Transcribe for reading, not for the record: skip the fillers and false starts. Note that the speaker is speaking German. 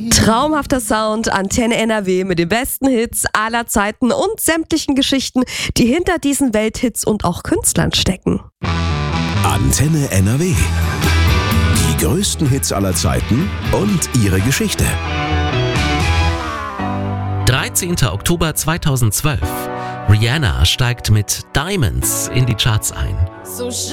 Traumhafter Sound, Antenne NRW mit den besten Hits aller Zeiten und sämtlichen Geschichten, die hinter diesen Welthits und auch Künstlern stecken. Antenne NRW. Die größten Hits aller Zeiten und ihre Geschichte. 13. Oktober 2012. Rihanna steigt mit Diamonds in die Charts ein. So